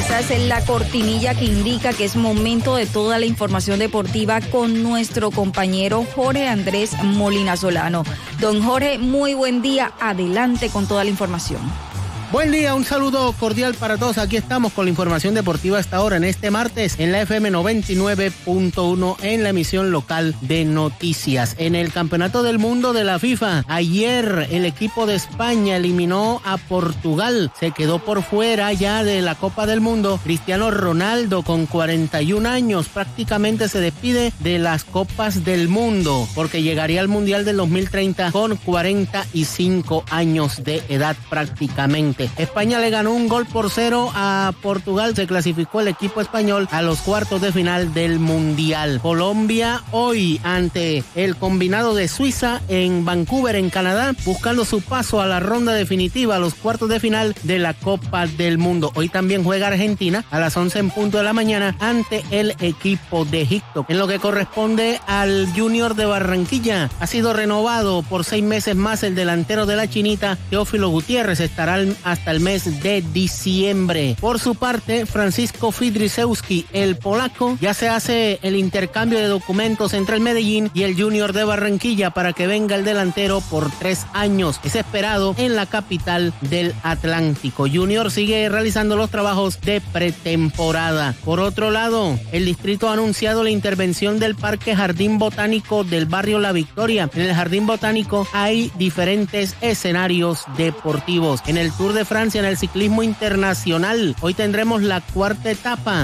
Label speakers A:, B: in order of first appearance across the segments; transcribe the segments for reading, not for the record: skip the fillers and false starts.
A: Esa es la cortinilla que indica que es momento de toda la información deportiva con nuestro compañero Jorge Andrés Molina Solano. Don Jorge, muy buen día. Adelante con toda la información.
B: Buen día, un saludo cordial para todos. Aquí estamos con la información deportiva hasta ahora en este martes en la FM 99.1 en la emisión local de noticias. En el Campeonato del Mundo de la FIFA, ayer el equipo de España eliminó a Portugal. Se quedó por fuera ya de la Copa del Mundo. Cristiano Ronaldo, con 41 años, prácticamente se despide de las Copas del Mundo porque llegaría al Mundial del 2030 con 45 años de edad prácticamente. España le ganó 1-0 a Portugal. Se clasificó el equipo español a los cuartos de final del Mundial. Colombia hoy ante el combinado de Suiza en Vancouver, en Canadá, buscando su paso a la ronda definitiva, a los cuartos de final de la Copa del Mundo. Hoy también juega Argentina a las 11 en punto de la mañana ante el equipo de Egipto. En lo que corresponde al Junior de Barranquilla, ha sido renovado por 6 meses más el delantero de la Chinita, Teófilo Gutiérrez. Estará hasta el mes de diciembre. Por su parte, Francisco Fidrisewski, el polaco, ya se hace el intercambio de documentos entre el Medellín y el Junior de Barranquilla para que venga el delantero por 3 años. Es esperado en la capital del Atlántico. Junior sigue realizando los trabajos de pretemporada. Por otro lado, el distrito ha anunciado la intervención del Parque Jardín Botánico del barrio La Victoria. En el Jardín Botánico hay diferentes escenarios deportivos. En el Tour de Francia, en el ciclismo internacional, hoy tendremos la cuarta etapa,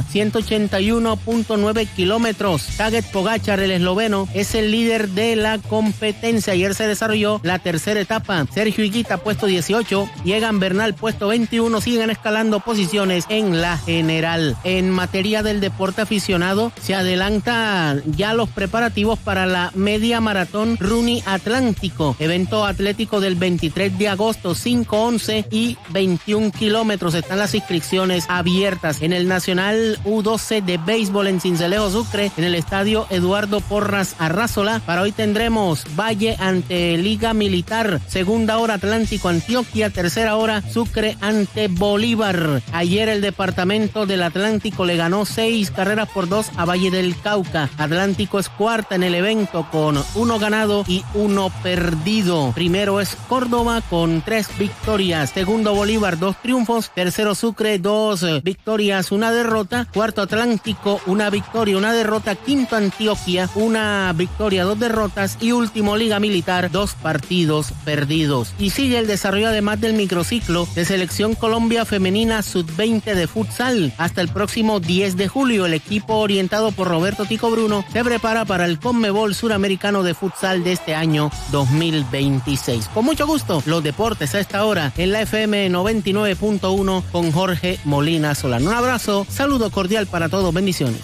B: 181.9 kilómetros. Tadej Pogačar, el esloveno, es el líder de la competencia. Ayer se desarrolló la tercera etapa. Sergio Higuita, puesto 18, y Egan Bernal, puesto 21, siguen escalando posiciones en la general. En materia del deporte aficionado, se adelanta ya los preparativos para la media maratón Runi Atlántico, evento atlético del 23 de agosto, 5, 11 y 21 kilómetros. Están las inscripciones abiertas. En el Nacional U12 de béisbol en Sincelejo, Sucre, en el estadio Eduardo Porras Arrazola, para hoy tendremos Valle ante Liga Militar, segunda hora Atlántico Antioquia, tercera hora Sucre ante Bolívar. Ayer el departamento del Atlántico le ganó 6-2 a Valle del Cauca. Atlántico es cuarta en el evento con 1 ganado y 1 perdido. Primero es Córdoba con 3 victorias. Segundo Bolívar, 2 triunfos. Tercero Sucre, 2 victorias, 1 derrota. Cuarto Atlántico, 1 victoria, 1 derrota. Quinto Antioquia, 1 victoria, 2 derrotas. Y último Liga Militar, 2 partidos perdidos. Y sigue el desarrollo además del microciclo de Selección Colombia Femenina Sub-20 de futsal. Hasta el próximo 10 de julio, el equipo orientado por Roberto Tico Bruno se prepara para el Conmebol Suramericano de Futsal de este año 2026. Con mucho gusto, los deportes a esta hora en la FM 99.1 con Jorge Molina Solano. Un abrazo, saludo cordial para todos, bendiciones.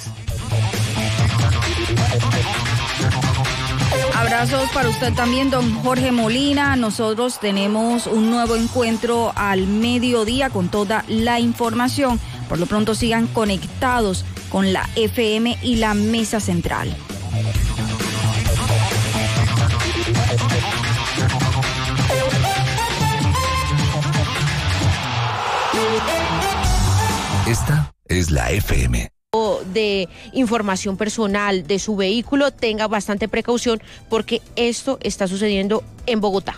A: Abrazos para usted también, don Jorge Molina. Nosotros tenemos un nuevo encuentro al mediodía con toda la información. Por lo pronto sigan conectados con la FM y la mesa central.
C: Esta es la FM.
D: De información personal de su vehículo, tenga bastante precaución porque esto está sucediendo en Bogotá.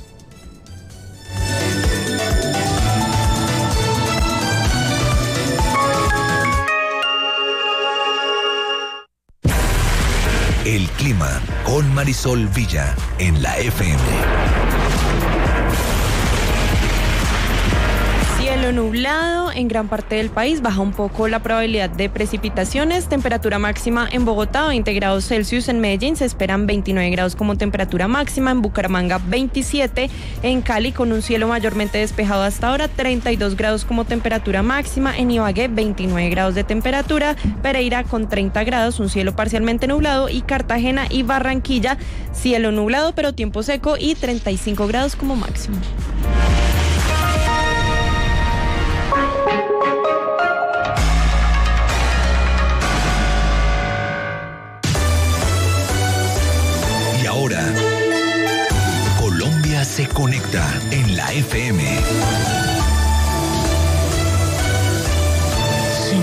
C: El clima con Marisol Villa en la FM.
E: Cielo nublado en gran parte del país, baja un poco la probabilidad de precipitaciones, temperatura máxima en Bogotá 20 grados Celsius, en Medellín se esperan 29 grados como temperatura máxima, en Bucaramanga 27, en Cali con un cielo mayormente despejado hasta ahora 32 grados como temperatura máxima, en Ibagué 29 grados de temperatura, Pereira con 30 grados, un cielo parcialmente nublado y Cartagena y Barranquilla cielo nublado pero tiempo seco y 35 grados como máximo.
C: Ahora, Colombia se conecta en la FM.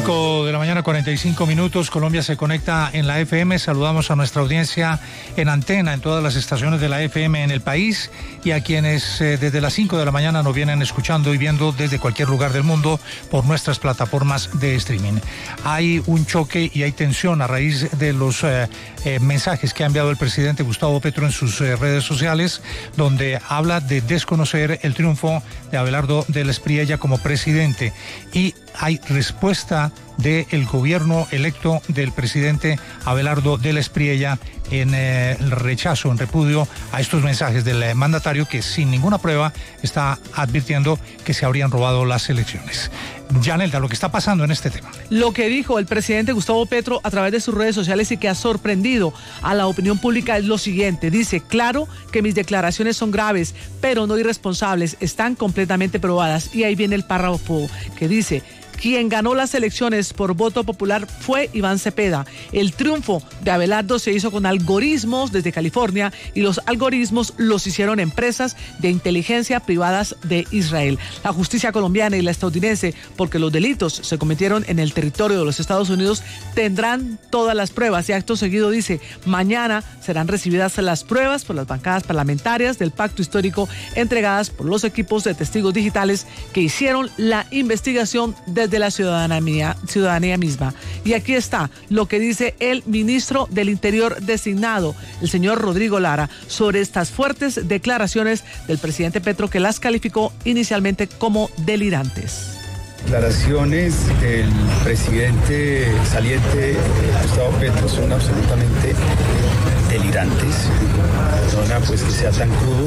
F: 5 de la mañana, 45 minutos. Colombia se conecta en la FM. Saludamos a nuestra audiencia en antena, en todas las estaciones de la FM en el país, y a quienes desde las 5 de la mañana nos vienen escuchando y viendo desde cualquier lugar del mundo por nuestras plataformas de streaming. Hay un choque y hay tensión a raíz de los mensajes que ha enviado el presidente Gustavo Petro en sus redes sociales, donde habla de desconocer el triunfo de Abelardo del Espriella como presidente, y hay respuesta del gobierno electo del presidente Abelardo del Espriella en el rechazo, en repudio a estos mensajes del mandatario, que sin ninguna prueba está advirtiendo que se habrían robado las elecciones. Yanelda, lo que está pasando en este tema.
G: Lo que dijo el presidente Gustavo Petro a través de sus redes sociales y que ha sorprendido a la opinión pública es lo siguiente. Dice: claro que mis declaraciones son graves, pero no irresponsables, están completamente probadas. Y ahí viene el párrafo que dice: quien ganó las elecciones por voto popular fue Iván Cepeda. El triunfo de Abelardo se hizo con algoritmos desde California, y los algoritmos los hicieron empresas de inteligencia privadas de Israel. La justicia colombiana y la estadounidense, porque los delitos se cometieron en el territorio de los Estados Unidos, tendrán todas las pruebas. Y acto seguido dice: mañana serán recibidas las pruebas por las bancadas parlamentarias del pacto histórico, entregadas por los equipos de testigos digitales que hicieron la investigación desde la ciudadanía misma. Y aquí está lo que dice el ministro del Interior designado, el señor Rodrigo Lara, sobre estas fuertes declaraciones del presidente Petro, que las calificó inicialmente como delirantes.
H: Declaraciones del presidente saliente Gustavo Petro son absolutamente delirantes. Perdona pues que sea tan crudo,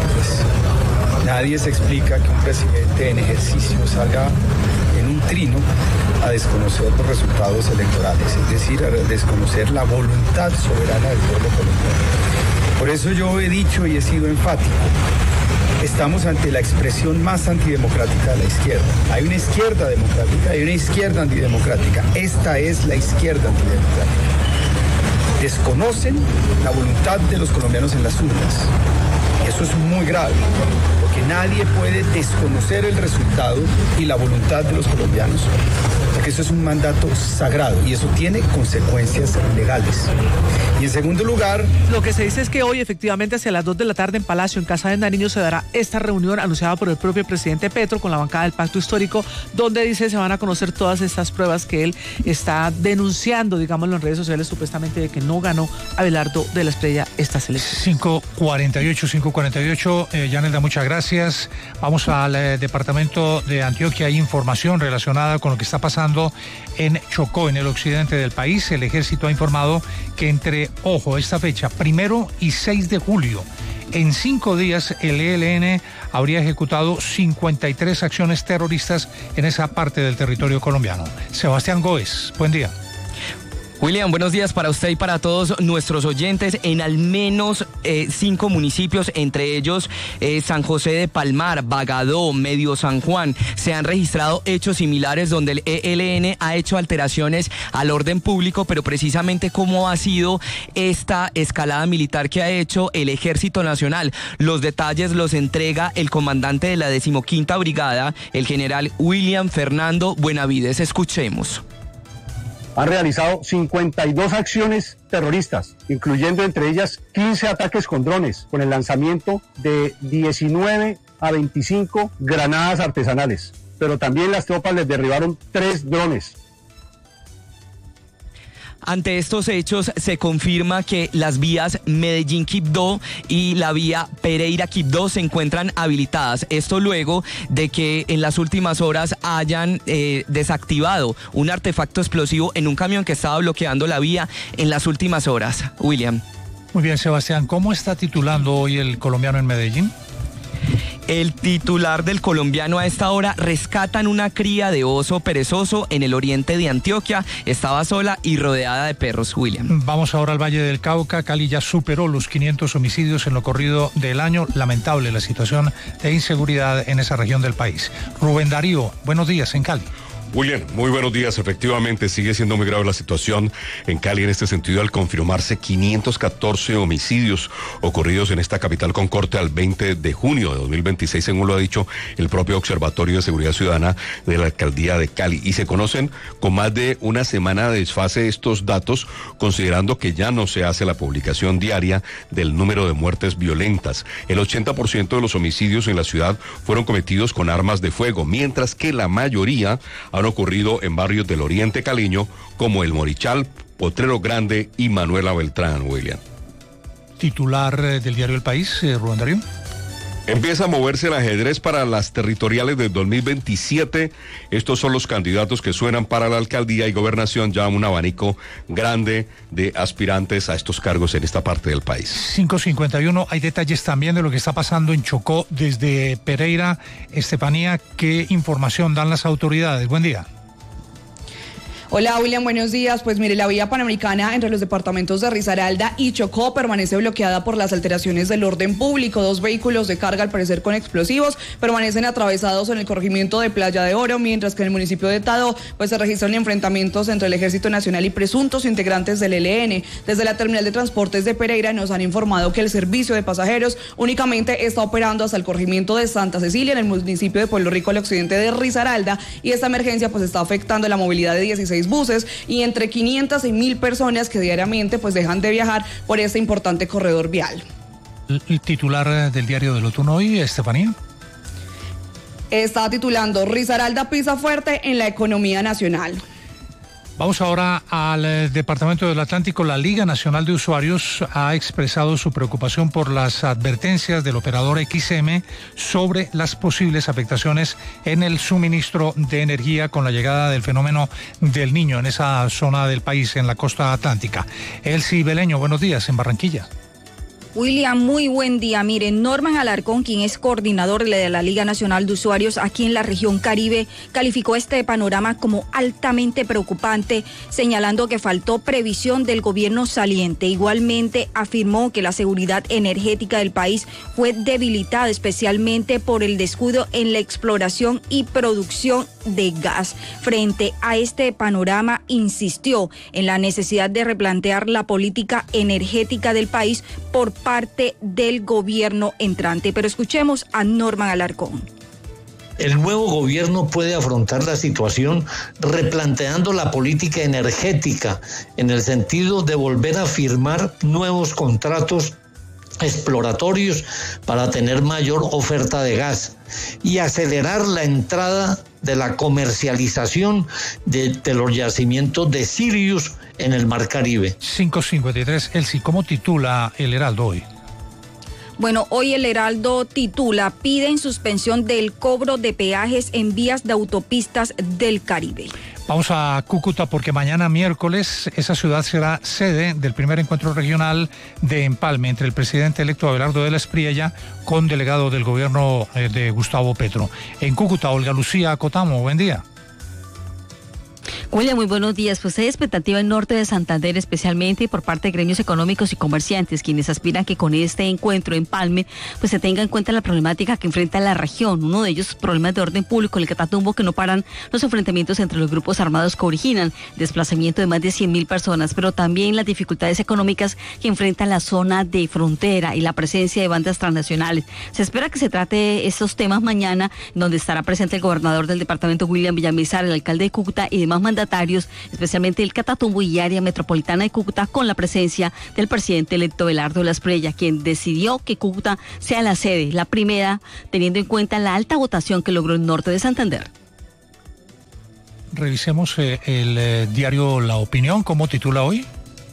H: pues nadie se explica que un presidente en ejercicio salga en un trino a desconocer los resultados electorales, es decir, a desconocer la voluntad soberana del pueblo colombiano. Por eso yo he dicho y he sido enfático: estamos ante la expresión más antidemocrática de la izquierda. Hay una izquierda democrática y una izquierda antidemocrática. Esta es la izquierda antidemocrática. Desconocen la voluntad de los colombianos en las urnas. Eso es muy grave, porque nadie puede desconocer el resultado y la voluntad de los colombianos, porque eso es un mandato sagrado y eso tiene consecuencias legales. Y en segundo lugar,
G: lo que se dice es que hoy, efectivamente, hacia las 2 de la tarde en Palacio, en Casa de Nariño, se dará esta reunión anunciada por el propio presidente Petro con la bancada del Pacto Histórico, donde dice se van a conocer todas estas pruebas que él está denunciando, digámoslo, en redes sociales, supuestamente, de que no ganó Abelardo del Espriella estas elecciones.
F: 5:48, Yanelda, muchas gracias. Vamos al departamento de Antioquia. Hay información relacionada con lo que está pasando en Chocó, en el occidente del país. El ejército ha informado que entre, ojo, esta fecha, 1 y 6 de julio, en 5 días, el ELN habría ejecutado 53 acciones terroristas en esa parte del territorio colombiano. Sebastián Góez, buen día.
I: William, buenos días para usted y para todos nuestros oyentes. En al menos 5 municipios, entre ellos San José de Palmar, Bagadó, Medio San Juan, se han registrado hechos similares donde el ELN ha hecho alteraciones al orden público, pero precisamente cómo ha sido esta escalada militar que ha hecho el Ejército Nacional. Los detalles los entrega el comandante de la 15ª Brigada, el general William Fernando Buenavides. Escuchemos.
J: Han realizado 52 acciones terroristas, incluyendo entre ellas 15 ataques con drones, con el lanzamiento de 19 a 25 granadas artesanales. Pero también las tropas les derribaron 3 drones.
I: Ante estos hechos se confirma que las vías Medellín-Quibdó y la vía Pereira-Quibdó se encuentran habilitadas. Esto luego de que en las últimas horas hayan desactivado un artefacto explosivo en un camión que estaba bloqueando la vía en las últimas horas. William.
F: Muy bien, Sebastián. ¿Cómo está titulando hoy el colombiano en Medellín?
I: El titular del Colombiano a esta hora: rescatan una cría de oso perezoso en el oriente de Antioquia. Estaba sola y rodeada de perros, William.
F: Vamos ahora al Valle del Cauca. Cali ya superó los 500 homicidios en lo corrido del año. Lamentable la situación de inseguridad en esa región del país. Rubén Darío, buenos días en Cali.
K: William, muy buenos días. Efectivamente, sigue siendo muy grave la situación en Cali en este sentido al confirmarse 514 homicidios ocurridos en esta capital con corte al 20 de junio de 2026, según lo ha dicho el propio Observatorio de Seguridad Ciudadana de la Alcaldía de Cali. Y se conocen con más de una semana de desfase estos datos, considerando que ya no se hace la publicación diaria del número de muertes violentas. El 80% de los homicidios en la ciudad fueron cometidos con armas de fuego, mientras que la mayoría han ocurrido en barrios del oriente caleño como El Morichal, Potrero Grande y Manuela Beltrán, William.
F: Titular del diario El País, Rubén Darío.
K: Empieza a moverse el ajedrez para las territoriales del 2027. Estos son los candidatos que suenan para la alcaldía y gobernación, ya un abanico grande de aspirantes a estos cargos en esta parte del país.
F: 5:51, hay detalles también de lo que está pasando en Chocó desde Pereira. Estefanía, ¿qué información dan las autoridades? Buen día.
L: Hola William, buenos días. Pues mire, la vía panamericana entre los departamentos de Risaralda y Chocó permanece bloqueada por las alteraciones del orden público. 2 vehículos de carga, al parecer con explosivos, permanecen atravesados en el corregimiento de Playa de Oro, mientras que en el municipio de Tadó pues se registran enfrentamientos entre el Ejército Nacional y presuntos integrantes del ELN. Desde la terminal de transportes de Pereira nos han informado que el servicio de pasajeros únicamente está operando hasta el corregimiento de Santa Cecilia en el municipio de Pueblo Rico al occidente de Risaralda, y esta emergencia pues está afectando la movilidad de 16 buses y entre 500 y 1.000 personas que diariamente pues dejan de viajar por este importante corredor vial.
F: El titular del diario del Otuno hoy, Estefanía.
L: Está titulando Risaralda pisa fuerte en la economía nacional.
F: Vamos ahora al Departamento del Atlántico. La Liga Nacional de Usuarios ha expresado su preocupación por las advertencias del operador XM sobre las posibles afectaciones en el suministro de energía con la llegada del fenómeno del Niño en esa zona del país, en la costa atlántica. Elsie Beleño, buenos días, en Barranquilla.
A: William, muy buen día. Miren, Norman Alarcón, quien es coordinador de la Liga Nacional de Usuarios aquí en la región Caribe, calificó este panorama como altamente preocupante, señalando que faltó previsión del gobierno saliente. Igualmente afirmó que la seguridad energética del país fue debilitada, especialmente por el descuido en la exploración y producción de gas. Frente a este panorama, insistió en la necesidad de replantear la política energética del país por parte del gobierno entrante. Pero escuchemos a Norman Alarcón.
M: El nuevo gobierno puede afrontar la situación replanteando la política energética en el sentido de volver a firmar nuevos contratos exploratorios para tener mayor oferta de gas y acelerar la entrada de la comercialización de los yacimientos de Sirius en el Mar Caribe.
F: 5:53, Elsie, ¿cómo titula el Heraldo hoy?
A: Bueno, hoy el Heraldo titula: piden suspensión del cobro de peajes en vías de autopistas del Caribe.
F: Vamos a Cúcuta porque mañana miércoles esa ciudad será sede del primer encuentro regional de empalme entre el presidente electo Abelardo de la Espriella con delegado del gobierno de Gustavo Petro. En Cúcuta, Olga Lucía Cotamo, buen día.
N: William, muy buenos días. Pues hay expectativa en norte de Santander, especialmente por parte de gremios económicos y comerciantes, quienes aspiran que con este encuentro en Empalme pues se tenga en cuenta la problemática que enfrenta la región. Uno de ellos, problemas de orden público, el Catatumbo, que no paran los enfrentamientos entre los grupos armados que originan desplazamiento de más de 100.000 personas, pero también las dificultades económicas que enfrenta la zona de frontera y la presencia de bandas transnacionales. Se espera que se trate estos temas mañana, donde estará presente el gobernador del departamento, William Villamizar, el alcalde de Cúcuta y demás mandatarios, especialmente el Catatumbo y área metropolitana de Cúcuta, con la presencia del presidente electo Abelardo de la Espriella, quien decidió que Cúcuta sea la sede, la primera, teniendo en cuenta la alta votación que logró el norte de Santander.
F: Revisemos el diario La Opinión, ¿cómo titula hoy?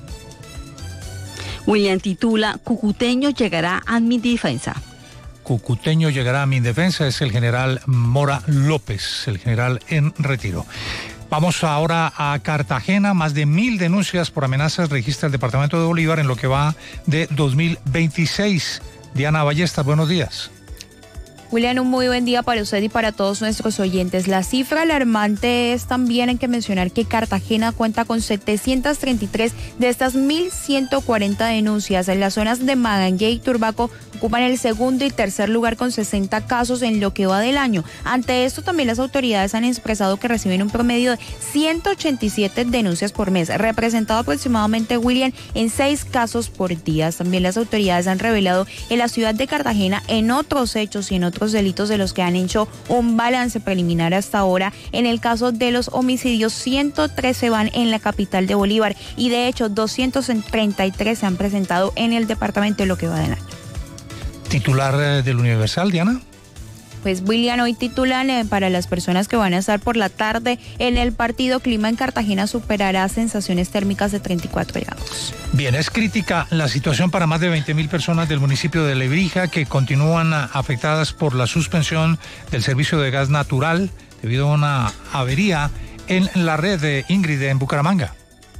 N: William titula: Cucuteño llegará a mi defensa.
F: Cucuteño llegará a mi defensa, es el general Mora López, el general en retiro. Vamos ahora a Cartagena. Más de 1.000 denuncias por amenazas registra el departamento de Bolívar en lo que va de 2026. Diana Ballesta, buenos días.
O: William, un muy buen día para usted y para todos nuestros oyentes. La cifra alarmante es también, hay que mencionar que Cartagena cuenta con 733 de estas 1.140 denuncias. En las zonas de Magangué y Turbaco ocupan el segundo y tercer lugar con 60 casos en lo que va del año. Ante esto, también las autoridades han expresado que reciben un promedio de 187 denuncias por mes, representado aproximadamente, William, en 6 casos por día. También las autoridades han revelado en la ciudad de Cartagena en otros hechos y en otros delitos de los que han hecho un balance preliminar hasta ahora. En el caso de los homicidios, 113 van en la capital de Bolívar y de hecho 233 se han presentado en el departamento de lo que va del año.
F: Titular del Universal, Diana.
O: Pues William, hoy titulan para las personas que van a estar por la tarde en el partido: clima en Cartagena superará sensaciones térmicas de 34 grados.
F: Bien, es crítica la situación para más de 20.000 personas del municipio de Lebrija que continúan afectadas por la suspensión del servicio de gas natural debido a una avería en la red de Ingrid en Bucaramanga.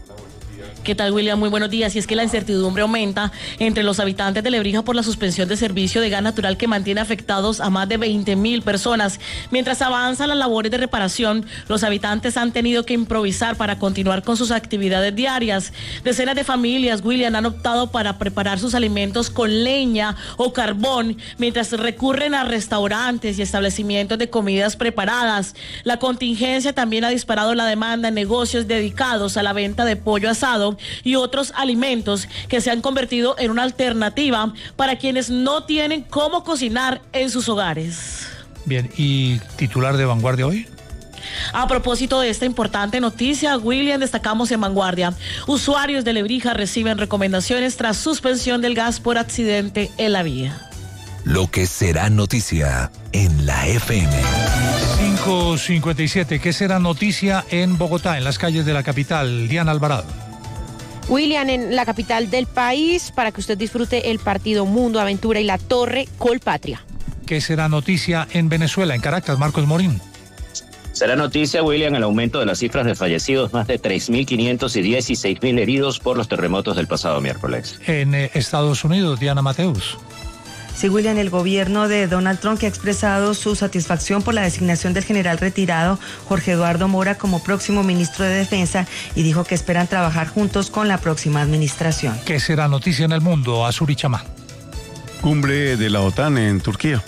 P: ¿Qué tal, William? Muy buenos días. Y es que la incertidumbre aumenta entre los habitantes de Lebrija por la suspensión de servicio de gas natural que mantiene afectados a más de 20.000 personas. Mientras avanzan las labores de reparación, los habitantes han tenido que improvisar para continuar con sus actividades diarias. Decenas de familias, William, han optado para preparar sus alimentos con leña o carbón, mientras recurren a restaurantes y establecimientos de comidas preparadas. La contingencia también ha disparado la demanda en negocios dedicados a la venta de pollo asado y otros alimentos que se han convertido en una alternativa para quienes no tienen cómo cocinar en sus hogares.
F: Bien, ¿y titular de Vanguardia hoy?
P: A propósito de esta importante noticia, William, destacamos en Vanguardia: usuarios de Lebrija reciben recomendaciones tras suspensión del gas por accidente en la vía.
C: Lo que será noticia en la FM.
F: 5:57, ¿qué será noticia en Bogotá, en las calles de la capital? Diana Alvarado.
D: William, en la capital del país, para que usted disfrute el partido Mundo Aventura y la Torre Colpatria.
F: ¿Qué será noticia en Venezuela, en Caracas? Marcos Morín.
Q: Será noticia, William, el aumento de las cifras de fallecidos, más de 3.500 y 16.000 heridos por los terremotos del pasado miércoles.
F: En Estados Unidos, Diana Mateus.
R: Sí, William, el gobierno de Donald Trump, que ha expresado su satisfacción por la designación del general retirado Jorge Eduardo Mora como próximo ministro de Defensa, y dijo que esperan trabajar juntos con la próxima administración.
F: ¿Qué será noticia en el mundo? Azur y Chamá.
S: Cumbre de la OTAN en Turquía.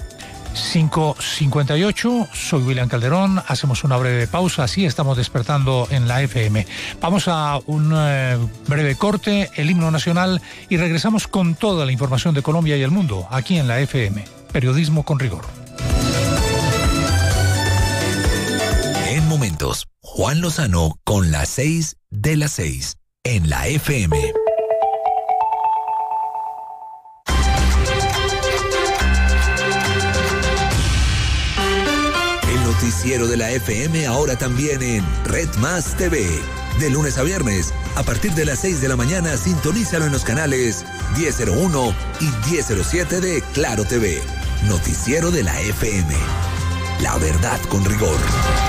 F: 5:58, soy William Calderón, hacemos una breve pausa, así estamos despertando en la FM. Vamos a un breve corte, el himno nacional, y regresamos con toda la información de Colombia y el mundo, aquí en la FM. Periodismo con rigor.
C: En momentos, Juan Lozano con las 6 de las 6 en la FM. Noticiero de la FM ahora también en Red Más TV. De lunes a viernes, a partir de las 6 de la mañana, sintonízalo en los canales 1001 y 1007 de Claro TV. Noticiero de la FM. La verdad con rigor.